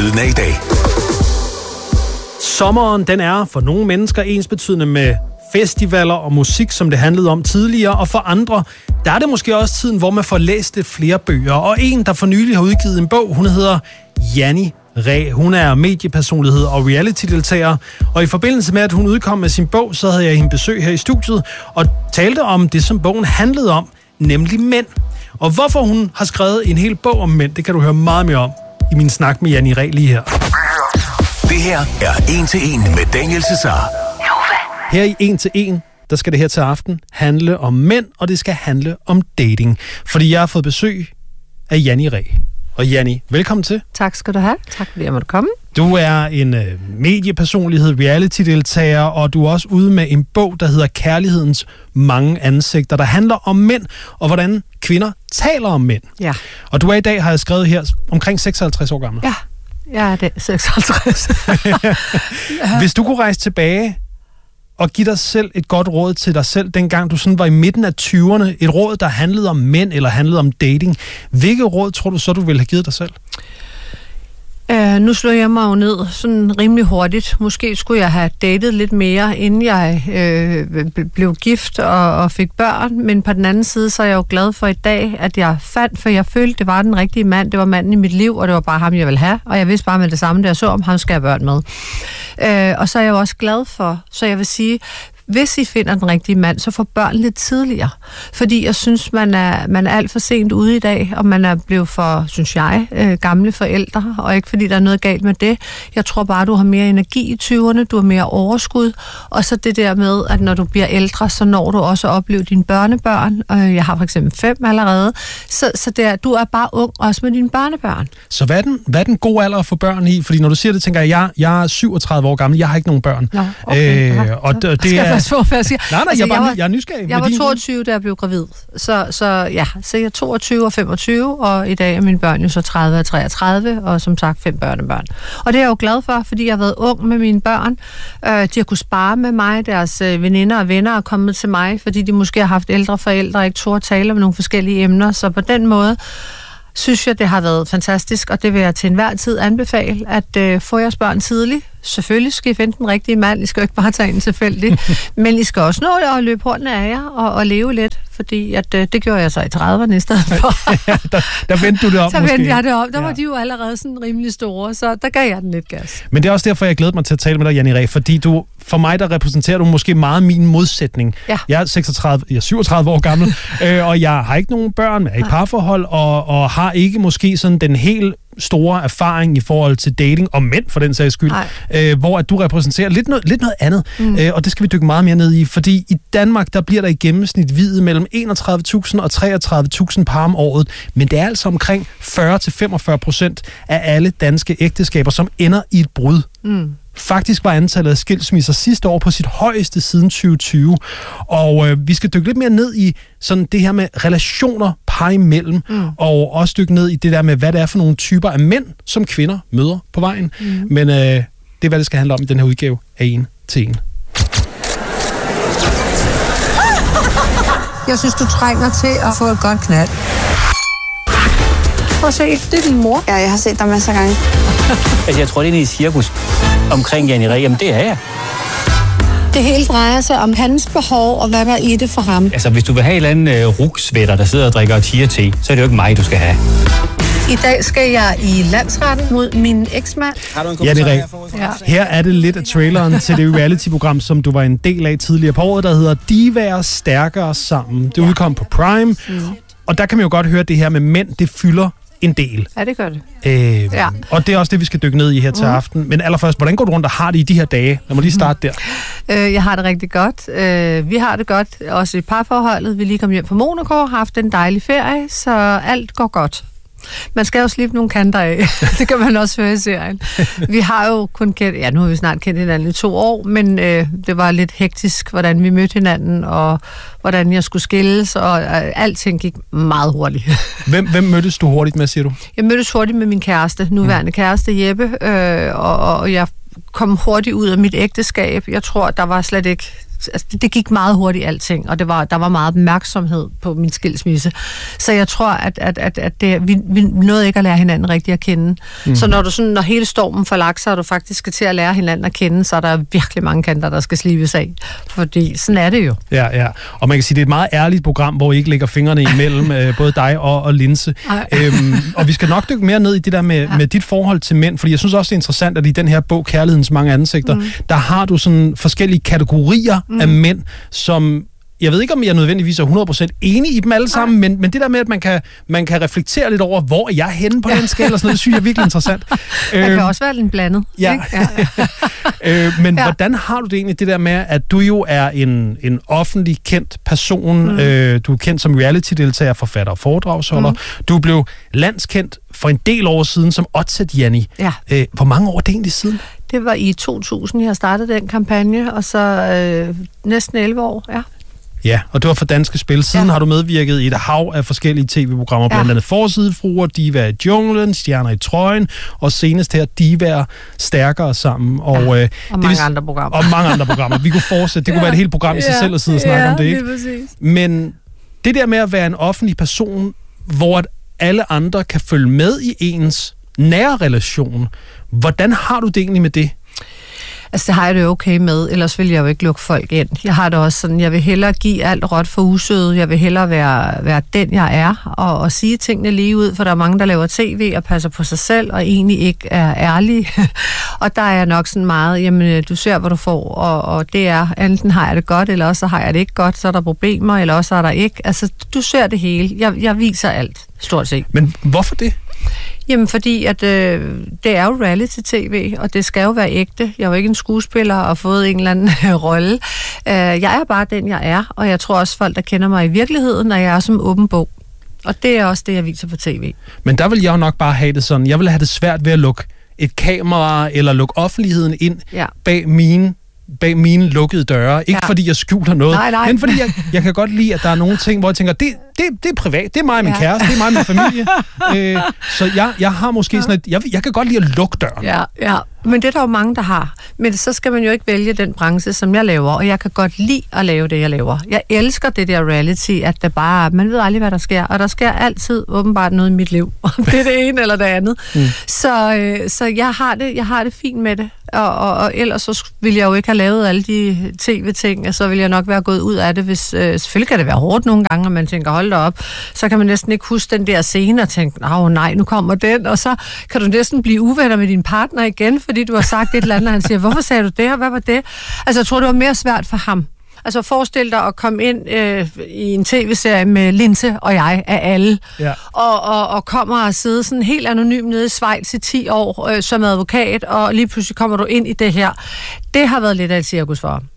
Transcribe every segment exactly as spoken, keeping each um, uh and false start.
Lyden af i dag. Sommeren, den er for nogle mennesker ensbetydende med festivaler og musik, som det handlede om tidligere, og for andre, der er det måske også tiden, hvor man får læst lidt flere bøger. Og en, der for nylig har udgivet en bog, hun hedder Janni Ræ. Hun er mediepersonlighed og reality-deltager, og i forbindelse med, at hun udkom med sin bog, så havde jeg hende besøg her i studiet, og talte om det, som bogen handlede om, nemlig mænd. Og hvorfor hun har skrevet en hel bog om mænd, det kan du høre meget mere om i min snak med Janni Ræ lige her. Det her er en til en med Daniel Cesar. Her i en til en, der skal det her til aften handle om mænd, og det skal handle om dating. Fordi jeg har fået besøg af Janni Ræ. Og Janni, velkommen til. Tak skal du have. Tak fordi jeg måtte komme. Du er en øh, mediepersonlighed, reality-deltager, og du er også ude med en bog, der hedder Kærlighedens mange ansigter, der handler om mænd, og hvordan kvinder taler om mænd. Ja. Og du er i dag, har jeg skrevet her, omkring seksoghalvtreds år gammel. Ja, jeg er det, seksoghalvtreds. Hvis du kunne rejse tilbage og give dig selv et godt råd til dig selv, dengang du sådan var i midten af tyverne, et råd, der handlede om mænd eller handlede om dating, hvilket råd tror du så, du ville have givet dig selv? Uh, nu slår jeg mig jo ned sådan rimelig hurtigt. Måske skulle jeg have datet lidt mere, inden jeg øh, blev gift og, og fik børn. Men på den anden side, så er jeg jo glad for i dag, at jeg fandt, for jeg følte, det var den rigtige mand. Det var manden i mit liv, og det var bare ham, jeg ville have. Og jeg vidste bare med det samme, da jeg så om, ham skal jeg børn med. Uh, og så er jeg jo også glad for, så jeg vil sige, hvis I finder den rigtige mand, så får børn lidt tidligere. Fordi jeg synes, man er, man er alt for sent ude i dag, og man er blevet for, synes jeg, øh, gamle forældre, og ikke fordi der er noget galt med det. Jeg tror bare, du har mere energi i tyverne, du har mere overskud, og så det der med, at når du bliver ældre, så når du også at opleve dine børnebørn. Jeg har for eksempel fem allerede, så, så der, du er bare ung, også med dine børnebørn. Så hvad er den, hvad er den gode alder at få børn i? Fordi når du siger det, tænker jeg, jeg, jeg er syvogtredive år gammel, jeg har ikke nogen børn. Nå, okay, øh, og det, det er... Svår, jeg siger. Nej, nej, altså, jeg, bare, jeg, var, jeg er nysgerrig. Jeg var toogtyve, da jeg blev gravid. Så, så ja, så jeg er toogtyve og femogtyve, og i dag er mine børn jo så tredive og treogtredive, og som sagt fem børnebørn. Og det er jeg jo glad for, fordi jeg har været ung med mine børn. Øh, de har kunnet spare med mig, deres øh, veninder og venner er kommet til mig, fordi de måske har haft ældre forældre og ikke turde tale om nogle forskellige emner. Så på den måde synes jeg, det har været fantastisk, og det vil jeg til enhver tid anbefale, at øh, få jeres børn tidligt. Selvfølgelig skal I finde den rigtige mand. I skal jo ikke bare tage en tilfældigt. Men I skal også nå det og løbe rundt af jer og, og leve lidt, fordi at, øh, det gjorde jeg så i trediverne i stedet for. Ja, der, der vendte du det om, der måske. vendte jeg det om. Der ja. var de jo allerede sådan rimelig store, så der gav jeg den lidt gas. Men det er også derfor, jeg glæder mig til at tale med dig, Janni Ræ, fordi du, for mig, der repræsenterer du måske meget min modsætning. Ja. Jeg er seksogtredive, jeg er syvogtredive år gammel, øh, og jeg har ikke nogen børn, jeg er i parforhold, og, og har ikke måske sådan den helt store erfaring i forhold til dating, og mænd for den sags skyld, øh, hvor at du repræsenterer lidt noget, lidt noget andet, mm. øh, og det skal vi dykke meget mere ned i, fordi i Danmark, der bliver der i gennemsnit viet mellem enogtredive tusind og treogtredive tusind par om året, men det er altså omkring fyrre til femogfyrre procent af alle danske ægteskaber, som ender i et brud. Mm. Faktisk var antallet af skilsmisser sidste år på sit højeste siden tyve tyve, og øh, vi skal dykke lidt mere ned i sådan det her med relationer par imellem, mm. og også dykke ned i det der med, hvad det er for nogle typer af mænd, som kvinder møder på vejen. Mm. Men øh, det er, hvad det skal handle om i den her udgave af En til En. Jeg synes, du trænger til at få et godt knald. Prøv at se, det er din mor. Ja, jeg har set dig masser af gange. Altså, jeg tror, det er i cirkus omkring Janni Ræ. Jamen, det er jeg. Det hele drejer sig om hans behov, og hvad der er i det for ham. Altså, hvis du vil have en eller anden uh, rugsvætter, der sidder og drikker chia-te, så er det jo ikke mig, du skal have. I dag skal jeg i landsretten mod min eksmand. Har du en kommentar? Ja, ja. Her er det lidt af traileren til det reality-program, som du var en del af tidligere på året, der hedder Divaer Stærkere Sammen. Det udkom på Prime, mm. og der kan man jo godt høre, det her med mænd, det fylder en del. Ja, det gør det. Øh, ja. Og det er også det, vi skal dykke ned i her til mm. aften. Men allerførst, hvordan går du rundt og har det i de her dage? Lad mig lige starte der. Øh, jeg har det rigtig godt. Øh, vi har det godt, også i parforholdet. Vi lige kom hjem fra Monaco, har haft en dejlig ferie, så alt går godt. Man skal jo slippe nogle kanter af. Det kan man også høre i serien. Vi har jo kun kendt, ja, nu har vi snart kendt hinanden i to år, men øh, det var lidt hektisk, hvordan vi mødte hinanden, og hvordan jeg skulle skilles, og øh, alting gik meget hurtigt. Hvem, hvem mødtes du hurtigt med, siger du? Jeg mødtes hurtigt med min kæreste, nuværende mm. kæreste, Jeppe, øh, og, og jeg kom hurtigt ud af mit ægteskab. Jeg tror, der var slet ikke... Altså, det gik meget hurtigt alting, og det var, der var meget opmærksomhed på min skilsmisse. Så jeg tror, at, at, at, at det, vi, vi nåede ikke at lære hinanden rigtig at kende. Mm. Så når du sådan, når hele stormen får lagt sig, og du faktisk skal til at lære hinanden at kende, så er der virkelig mange kanter, der skal slibes af. Fordi sådan er det jo. Ja, ja. Og man kan sige, det er et meget ærligt program, hvor I ikke lægger fingrene imellem, øh, både dig og, og Linse. Øhm, og vi skal nok dykke mere ned i det der med, ja. med dit forhold til mænd, fordi jeg synes også, det er interessant, at i den her bog, Kærlighedens mange ansigter, mm. der har du sådan forskellige kategorier mm. af mænd, som... Jeg ved ikke, om jeg nødvendigvis er hundrede procent enig i dem alle sammen, men, men det der med, at man kan, man kan reflektere lidt over, hvor er jeg henne på ja. den skala, og sådan noget, det synes jeg er virkelig interessant. Man kan øh, også være lidt blandet. Ja. ja. øh, men ja. hvordan har du det egentlig, det der med, at du jo er en, en offentlig kendt person, mm. øh, du er kendt som reality-deltager, forfatter og foredragsholder, mm. du blev landskendt for en del år siden som Oddset Janni. Ja. Øh, hvor mange år er det egentlig siden? Det var i to tusind, jeg startede den kampagne, og så øh, næsten elleve år, ja. Ja, og det var for Danske Spil. Siden ja. har du medvirket i et hav af forskellige tv-programmer, blandt andet Forsidefruer, Diva i junglen, Stjerner i trøjen, og senest her Divaer stærkere sammen. Og, ja, øh, og mange det, andre programmer. Og mange andre programmer. Vi kunne fortsætte. Det kunne ja. være et helt program i sig ja. selv at sidde og snakke ja, om det, ikke? Det Men det der med at være en offentlig person, hvor alle andre kan følge med i ens nære relation, hvordan har du det egentlig med det? Altså, det har jeg det okay med, ellers vil jeg jo ikke lukke folk ind. Jeg har det også sådan, jeg vil hellere give alt råt for usødet, jeg vil hellere være, være den, jeg er, og, og sige tingene lige ud, for der er mange, der laver tv og passer på sig selv, og egentlig ikke er ærlige. Og der er jeg nok sådan meget, jamen, du ser, hvad du får, og, og det er, enten har jeg det godt, eller også har jeg det ikke godt, så er der problemer, eller også er der ikke. Altså, du ser det hele. Jeg, jeg viser alt, stort set. Men hvorfor det? Jamen, fordi at øh, det er jo reality-tv, og det skal jo være ægte. Jeg er jo ikke en skuespiller og har fået en eller anden rolle. Øh, jeg er bare den, jeg er, og jeg tror også, folk, der kender mig i virkeligheden, når jeg er som åben bog. Og det er også det, jeg viser på tv. Men der vil jeg jo nok bare have det sådan. Jeg vil have det svært ved at lukke et kamera eller lukke offentligheden ind ja. bag mine bag mine lukkede døre. Ikke ja. fordi jeg skjuler noget, nej, nej. men fordi jeg, jeg kan godt lide, at der er nogle ting, hvor jeg tænker, det, det, det er privat, det er mig og min ja. kæreste, det er mig og min familie. øh, så jeg, jeg har måske ja. sådan et, jeg, jeg kan godt lide at lukke døren. Ja, ja. Men det er der jo mange, der har. Men så skal man jo ikke vælge den branche, som jeg laver, og jeg kan godt lide at lave det, jeg laver. Jeg elsker det der reality, at det bare, man ved aldrig, hvad der sker, og der sker altid åbenbart noget i mit liv. Det er det ene eller det andet. Mm. Så, øh, så jeg har det, jeg har det fint med det. Og, og, og ellers så ville jeg jo ikke have lavet alle de tv-ting, og så ville jeg nok være gået ud af det, hvis øh, selvfølgelig kan det være hårdt nogle gange, og man tænker, hold da op, så kan man næsten ikke huske den der scene og tænke, åh nej, nu kommer den, og så kan du næsten blive uvenner med din partner igen, fordi du har sagt et eller andet, og han siger, hvorfor sagde du det, og hvad var det? Altså, jeg tror, det var mere svært for ham. Altså, forestil dig at komme ind øh, i en tv-serie med Linse og jeg af alle, ja. og, og, og kommer og sidde sådan helt anonym nede i Schweiz i ti år øh, som advokat, og lige pludselig kommer du ind i det her. Det har været lidt af et cirkus for ham.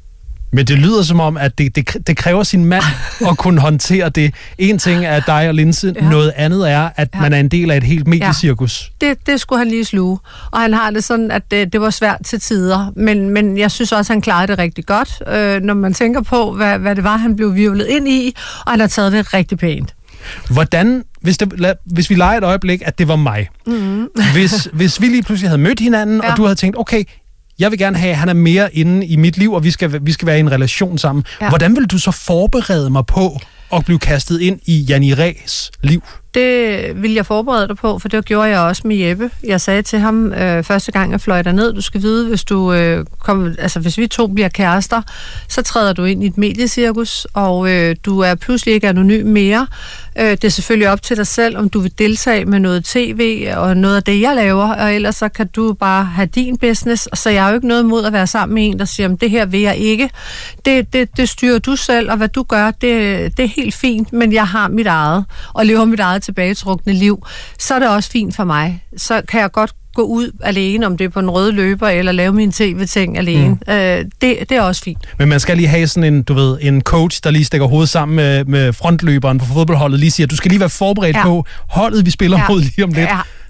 Men det lyder som om, at det, det, det kræver sin mand at kunne håndtere det. En ting er dig og Linse, ja. noget andet er, at ja. man er en del af et helt mediecirkus. Ja. Det, det skulle han lige sluge. Og han har det sådan, at det, det var svært til tider. Men, men jeg synes også, at han klarede det rigtig godt, øh, når man tænker på, hvad, hvad det var, han blev hvirvlet ind i, og han har taget det rigtig pænt. Hvordan, hvis, det, hvis vi leger et øjeblik, at det var mig. Mm-hmm. Hvis, hvis vi lige pludselig havde mødt hinanden, ja. og du havde tænkt, okay, jeg vil gerne have, at han er mere inde i mit liv, og vi skal, vi skal være i en relation sammen. Ja. Hvordan vil du så forberede mig på at blive kastet ind i Janni Ræs liv? Det ville jeg forberede dig på, for det gjorde jeg også med Jeppe. Jeg sagde til ham øh, første gang, jeg fløj derned, du skal vide, hvis du øh, kom, altså hvis vi to bliver kærester, så træder du ind i et mediecirkus, og øh, du er pludselig ikke anonym mere. Øh, det er selvfølgelig op til dig selv, om du vil deltage med noget tv og noget af det, jeg laver, og ellers så kan du bare have din business. Så jeg har jo ikke noget imod at være sammen med en, der siger, det her vil jeg ikke. Det, det, det styrer du selv, og hvad du gør, det, det er helt fint, men jeg har mit eget, og lever mit eget tilbagetrukne liv, så er det også fint for mig. Så kan jeg godt gå ud alene, om det er på en rød løber, eller lave mine tv-ting alene. Mm. Øh, det, det er også fint. Men man skal lige have sådan en, du ved, en coach, der lige stikker hovedet sammen med, med frontløberen på fodboldholdet, lige siger, du skal lige være forberedt ja. på holdet, vi spiller ja. mod lige om lidt. Ja.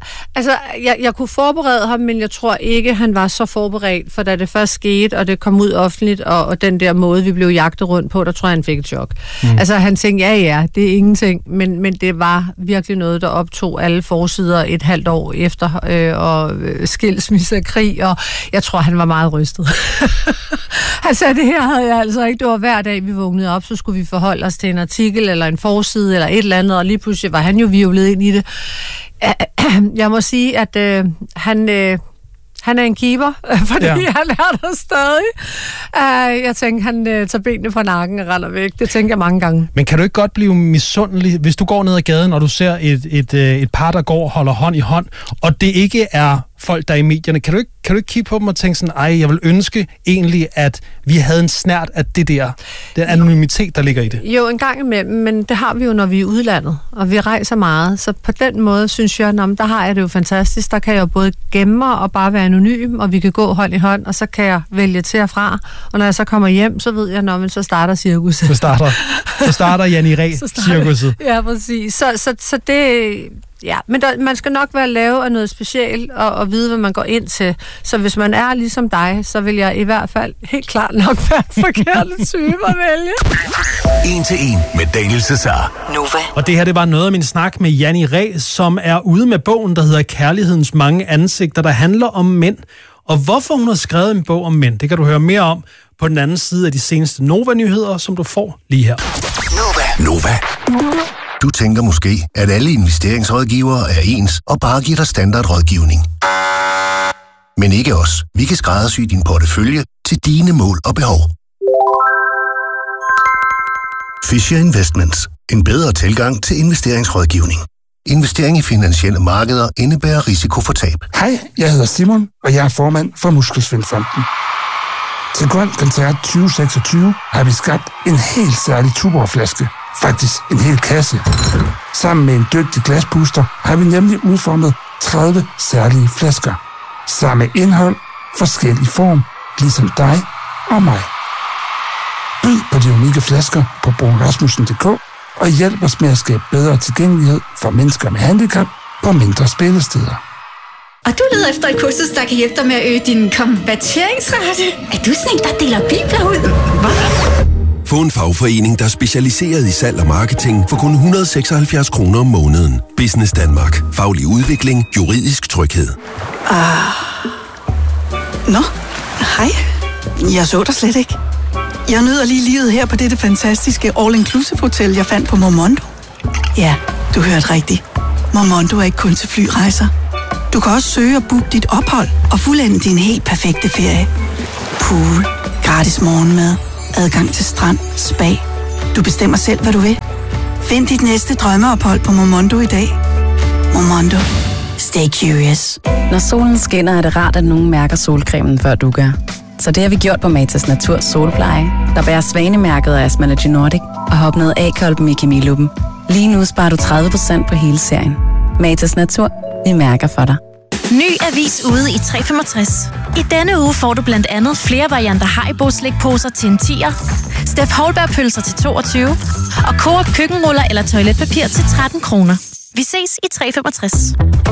Altså, jeg, jeg kunne forberede ham, men jeg tror ikke, han var så forberedt, for da det først skete, og det kom ud offentligt, og, og den der måde, vi blev jagtet rundt på, der tror jeg, han fik et chok. Mm. Altså, han tænkte, ja, ja, det er ingenting, men, men det var virkelig noget, der optog alle forsider et halvt år efter, øh, og øh, skilsmisse og krig, og jeg tror, han var meget rystet. Han sagde, det her havde jeg altså ikke. Det var hver dag, vi vågnede op, så skulle vi forholde os til en artikel, eller en forside, eller et eller andet, og lige pludselig var han jo virvlet ind i det. Jeg må sige, at øh, han, øh, han er en keeper, fordi ja. han er der stadig. Uh, jeg tænker, han øh, tager benene fra nakken og render væk. Det tænker jeg mange gange. Men kan du ikke godt blive misundelig, hvis du går ned ad gaden, og du ser et, et, et par, der går og holder hånd i hånd, og det ikke er folk, der er i medierne. Kan du ikke, kan du ikke kigge på dem og tænke sådan, ej, jeg vil ønske egentlig, at vi havde en snert af det der, den anonymitet, der ligger i det? Jo, en gang imellem, men det har vi jo, når vi er udlandet, og vi rejser meget. Så på den måde, synes jeg, nå, der har jeg det jo fantastisk. Der kan jeg jo både gemme mig og bare være anonym, og vi kan gå hånd i hånd, og så kan jeg vælge til og fra. Og når jeg så kommer hjem, så ved jeg, nå, men så starter cirkuset. Så starter, så starter Janni Reh-cirkuset. Ja, præcis. Så, så, så det... Ja, men der, man skal nok være lave af noget specielt og, og vide, hvad man går ind til. Så hvis man er ligesom dig, så vil jeg i hvert fald helt klart nok være en forkert type at vælge. En til en med Daniel Cesar. Nova. Og det her, det var noget af min snak med Janni Reh, som er ude med bogen, der hedder Kærlighedens mange ansigter, der handler om mænd. Og hvorfor hun har skrevet en bog om mænd, det kan du høre mere om på den anden side af de seneste Nova-nyheder, som du får lige her. Nova. Nova. Du tænker måske, at alle investeringsrådgivere er ens og bare giver dig standardrådgivning. Men ikke os. Vi kan skræddersy din portefølje til dine mål og behov. Fisher Investments. En bedre tilgang til investeringsrådgivning. Investering i finansielle markeder indebærer risiko for tab. Hej, jeg hedder Simon, og jeg er formand for Muskelsvindfonden. Til Grøn Koncert tyve seksogtyve har vi skabt en helt særlig Tuborg-flaske. Faktisk en hel kasse. Sammen med en dygtig glaspuster har vi nemlig udformet tredive særlige flasker. Samme indhold, forskellig form, ligesom dig og mig. Byd på de unikke flasker på bruunrasmussen punktum d k og hjælp os med at skabe bedre tilgængelighed for mennesker med handicap på mindre spillesteder. Og du leder efter et kursus, der kan hjælpe dig med at øge din konverteringsrate. Er du sådan en, der deler bibler ud? Hvad? Få en fagforening, der er specialiseret i salg og marketing for kun et hundrede og seksoghalvfjerds kroner om måneden. Business Danmark. Faglig udvikling. Juridisk tryghed. Ah. Nå, hej. Jeg så dig slet ikke. Jeg nyder lige livet her på dette fantastiske all-inclusive hotel, jeg fandt på Momondo. Ja, du hørte rigtigt. Momondo er ikke kun til flyrejser. Du kan også søge og booke dit ophold og fuldende din helt perfekte ferie. Pool, gratis morgenmad, adgang til strand, spa. Du bestemmer selv, hvad du vil. Find dit næste drømmeophold på Momondo i dag. Momondo. Stay curious. Når solen skinner, er det rart, at nogen mærker solcremen, før du gør. Så det har vi gjort på Matas Natur Solpleje, der bærer svanemærket af Asmalogy Nordic og har opnået A-kolben i Kemiluppen. Lige nu sparer du tredive procent på hele serien. Matas Natur. Vi mærker for dig. Ny avis ude i tre femogtres. I denne uge får du blandt andet flere varianter Haribo-slikposer til en tier, Steff Holberg-pølser til toogtyve og Coop køkkenruller eller toiletpapir til tretten kroner. Vi ses i tre femogtres.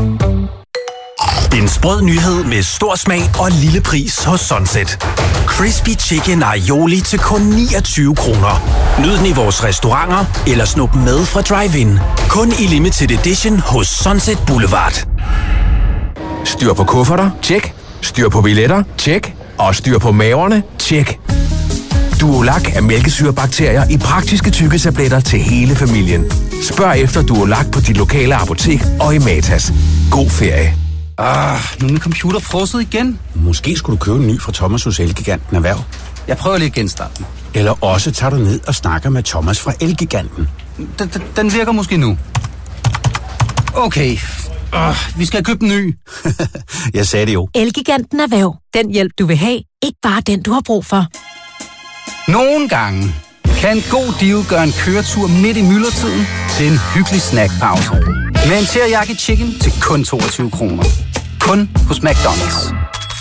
En sprød nyhed med stor smag og lille pris hos Sunset. Crispy Chicken Aioli til kun niogtyve kroner. Nyd den i vores restauranter eller snup med fra drive-in. Kun i limited edition hos Sunset Boulevard. Styr på kufferter? Tjek. Styr på billetter? Tjek. Og styr på maverne? Tjek. Duolac er mælkesyrebakterier i praktiske tykketabletter til hele familien. Spørg efter Duolac på dit lokale apotek og i Matas. God ferie. Ah, nu er min computer frosset igen. Måske skulle du købe en ny fra Thomas hos Elgiganten Erhverv. Jeg prøver lige at genstarte den. Eller også tager du ned og snakker med Thomas fra Elgiganten. Den, den virker måske nu. Okay. Uh, vi skal købe en ny. Jeg sagde det jo. Elgiganten Erhverv. Den hjælp, du vil have. Ikke bare den, du har brug for. Nogle gange kan en god deal gøre en køretur midt i myldretiden til en hyggelig snackpause. Med en teriyaki chicken til kun toogtyve kroner. Kun hos McDonald's.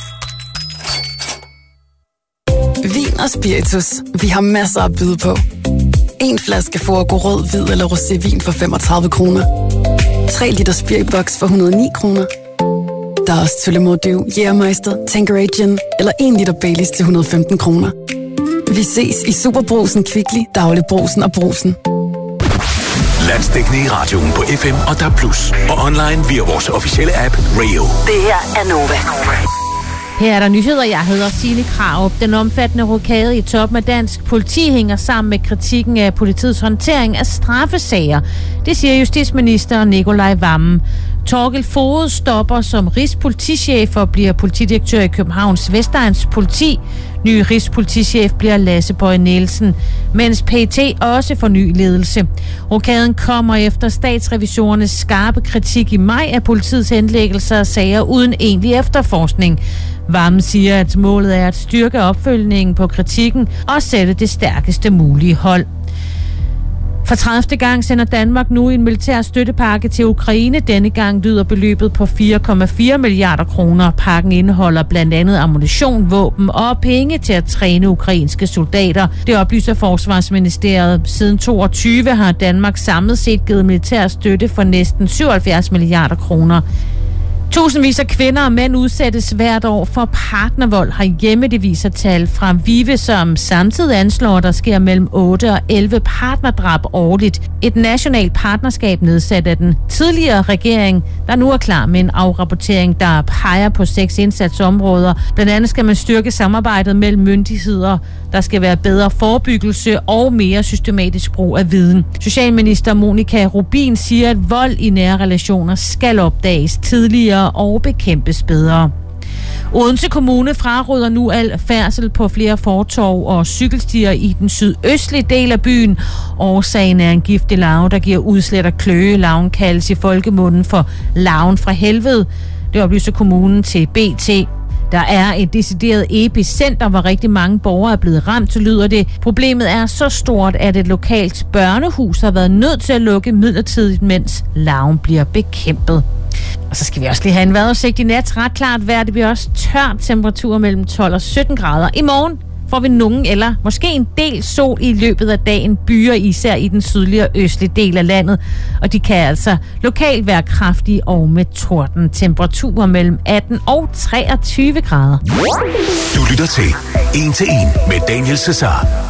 Vin og spiritus. Vi har masser at byde på. En flaske Forgo rød, hvid eller rosévin for femogtredive kroner. tre liter Spiribox for et hundrede og ni kroner. Der er også Tullamore Dew, Jægermeister, Tanqueray Gin eller en liter Baileys til et hundrede og femten kroner. Vi ses i Superbrusen, Kvickly, Daglibrugsen og Brugsen. Landsdækkende i radioen på F M og D A B plus, og online via vores officielle app Rio. Det her er Nova. Her er der nyheder. Jeg hedder Signe Krarup. Den omfattende rokade i toppen af dansk politi hænger sammen med kritikken af politiets håndtering af straffesager. Det siger justitsminister Nikolaj Wammen. Torkel Foged stopper som rigspolitichef og bliver politidirektør i Københavns Vestegns Politi. Ny rigspolitichef bliver Lasse Bøje Nielsen, mens P E T også får ny ledelse. Rokaden kommer efter statsrevisorernes skarpe kritik i maj af politiets henlæggelser af sager uden egentlig efterforskning. Wammen siger, at målet er at styrke opfølgningen på kritikken og sætte det stærkeste mulige hold. For tredivte gang sender Danmark nu en militær støttepakke til Ukraine. Denne gang lyder beløbet på fire komma fire milliarder kroner. Pakken indeholder blandt andet ammunition, våben og penge til at træne ukrainske soldater. Det oplyser Forsvarsministeriet. Siden toogtyve har Danmark samlet set givet militær støtte for næsten syvoghalvfjerds milliarder kroner. Tusindvis af kvinder og mænd udsættes hvert år for partnervold herhjemme. Det viser tal fra VIVE, som samtidig anslår, at der sker mellem otte og elleve partnerdrab årligt. Et nationalt partnerskab nedsat af den tidligere regering, der nu er klar med en afrapportering, der peger på seks indsatsområder. Blandt andet skal man styrke samarbejdet mellem myndigheder. Der skal være bedre forebyggelse og mere systematisk brug af viden. Socialminister Monika Rubin siger, at vold i nære relationer skal opdages tidligere og bekæmpes bedre. Odense Kommune fraråder nu al færdsel på flere fortov og cykelstier i den sydøstlige del af byen. Årsagen er en giftig larve, der giver udslæt og kløe. Larven kaldes i folkemunden for larven fra helvede. Det oplyser kommunen til B T. Der er et decideret epicenter, hvor rigtig mange borgere er blevet ramt, så lyder det. Problemet er så stort, at et lokalt børnehus har været nødt til at lukke midlertidigt, mens larven bliver bekæmpet. Og så skal vi også lige have en vejrudsigt i nat. Ret klart vejr. Det bliver også tørt, temperatur mellem tolv og sytten grader. I morgen får vi nogen eller måske en del sol i løbet af dagen. Byer især i den sydlige og østlige del af landet. Og de kan altså lokalt være kraftige og med torden. Temperaturer mellem atten og treogtyve grader. Du lytter til En til En med Daniel Cesar.